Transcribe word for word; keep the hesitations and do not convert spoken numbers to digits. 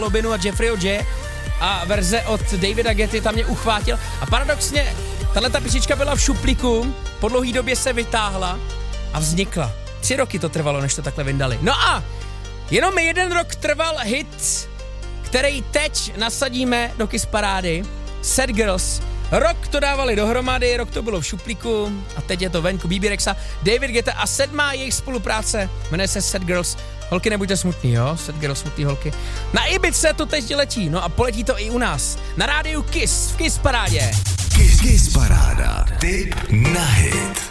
Lobinu a Jeffreyho J. A verze od Davida Getty tam mě uchvátil. A paradoxně, tahleta písnička byla v šuplíku, po dlouhý době se vytáhla a vznikla. Tři roky to trvalo, než to takhle vyndali. No a jenom jeden rok trval hit, který teď nasadíme do Kiss parády. Sad Girls. Rok to dávali dohromady, rok to bylo v šuplíku a teď je to venku. Bebe Rexha, David Guetta a sedmá jejich spolupráce. Jmenuje se Sad Girls. Holky, nebuďte smutný, jo? Sad Girls, smutný holky. Na Ibice to teď letí, no a poletí to i u nás. Na rádiu Kiss, v Kiss parádě. Kiss, Kiss paráda. Tip na hit.